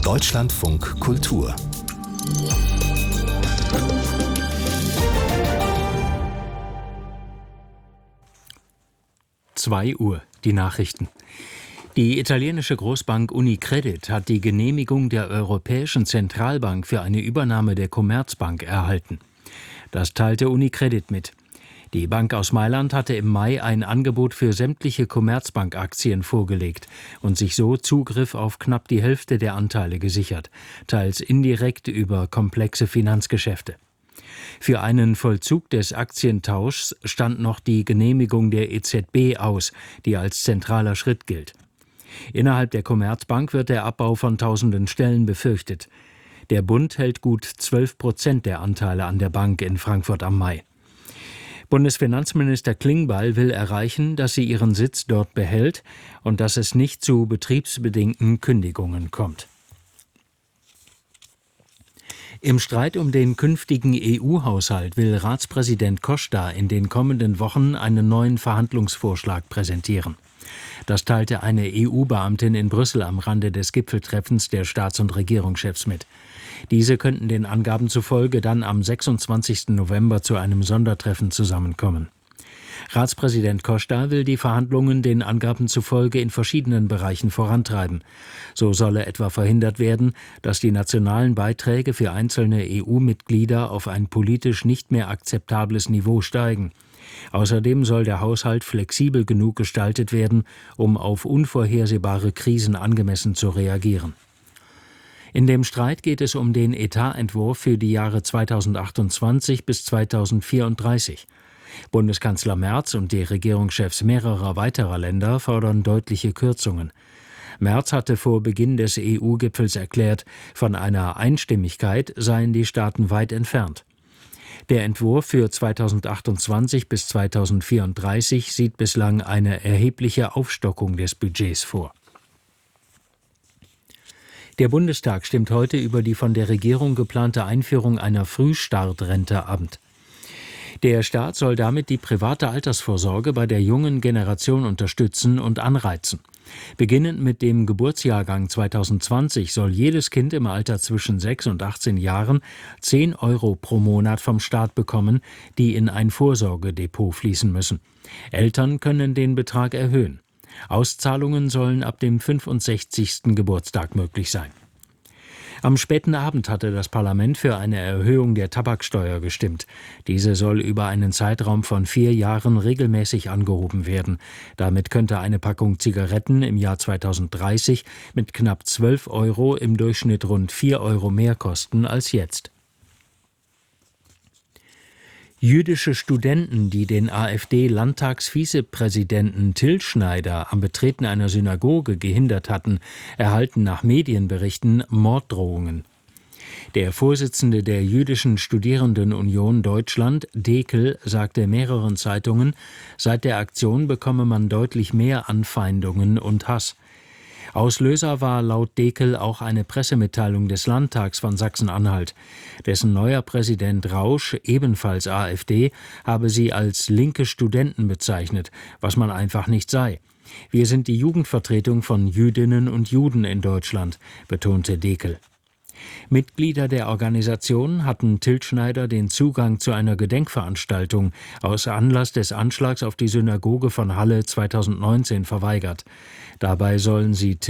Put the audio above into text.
Deutschlandfunk Kultur 2 Uhr, die Nachrichten. Die italienische Großbank Unicredit hat die Genehmigung der Europäischen Zentralbank für eine Übernahme der Commerzbank erhalten. Das teilte Unicredit mit. Die Bank aus Mailand hatte im Mai ein Angebot für sämtliche Commerzbank-Aktien vorgelegt und sich so Zugriff auf knapp die Hälfte der Anteile gesichert, teils indirekt über komplexe Finanzgeschäfte. Für einen Vollzug des Aktientauschs stand noch die Genehmigung der EZB aus, die als zentraler Schritt gilt. Innerhalb der Commerzbank wird der Abbau von tausenden Stellen befürchtet. Der Bund hält gut 12% der Anteile an der Bank in Frankfurt am Main. Bundesfinanzminister Klingbeil will erreichen, dass sie ihren Sitz dort behält und dass es nicht zu betriebsbedingten Kündigungen kommt. Im Streit um den künftigen EU-Haushalt will Ratspräsident Costa in den kommenden Wochen einen neuen Verhandlungsvorschlag präsentieren. Das teilte eine EU-Beamtin in Brüssel am Rande des Gipfeltreffens der Staats- und Regierungschefs mit. Diese könnten den Angaben zufolge dann am 26. November zu einem Sondertreffen zusammenkommen. Ratspräsident Costa will die Verhandlungen den Angaben zufolge in verschiedenen Bereichen vorantreiben. So solle etwa verhindert werden, dass die nationalen Beiträge für einzelne EU-Mitglieder auf ein politisch nicht mehr akzeptables Niveau steigen. Außerdem soll der Haushalt flexibel genug gestaltet werden, um auf unvorhersehbare Krisen angemessen zu reagieren. In dem Streit geht es um den Etatentwurf für die Jahre 2028 bis 2034. Bundeskanzler Merz und die Regierungschefs mehrerer weiterer Länder fordern deutliche Kürzungen. Merz hatte vor Beginn des EU-Gipfels erklärt, von einer Einstimmigkeit seien die Staaten weit entfernt. Der Entwurf für 2028 bis 2034 sieht bislang eine erhebliche Aufstockung des Budgets vor. Der Bundestag stimmt heute über die von der Regierung geplante Einführung einer Frühstartrente ab. Der Staat soll damit die private Altersvorsorge bei der jungen Generation unterstützen und anreizen. Beginnend mit dem Geburtsjahrgang 2020 soll jedes Kind im Alter zwischen 6 und 18 Jahren 10 € pro Monat vom Staat bekommen, die in ein Vorsorgedepot fließen müssen. Eltern können den Betrag erhöhen. Auszahlungen sollen ab dem 65. Geburtstag möglich sein. Am späten Abend hatte das Parlament für eine Erhöhung der Tabaksteuer gestimmt. Diese soll über einen Zeitraum von 4 Jahren regelmäßig angehoben werden. Damit könnte eine Packung Zigaretten im Jahr 2030 mit knapp 12 € im Durchschnitt rund 4 € mehr kosten als jetzt. Jüdische Studenten, die den AfD-Landtagsvizepräsidenten Tilschneider am Betreten einer Synagoge gehindert hatten, erhalten nach Medienberichten Morddrohungen. Der Vorsitzende der Jüdischen Studierendenunion Deutschland, Dekel, sagte mehreren Zeitungen, seit der Aktion bekomme man deutlich mehr Anfeindungen und Hass. Auslöser war laut Dekel auch eine Pressemitteilung des Landtags von Sachsen-Anhalt. Dessen neuer Präsident Rausch, ebenfalls AfD, habe sie als linke Studenten bezeichnet, was man einfach nicht sei. Wir sind die Jugendvertretung von Jüdinnen und Juden in Deutschland, betonte Dekel. Mitglieder der Organisation hatten Tilschneider den Zugang zu einer Gedenkveranstaltung aus Anlass des Anschlags auf die Synagoge von Halle 2019 verweigert. Dabei sollen sie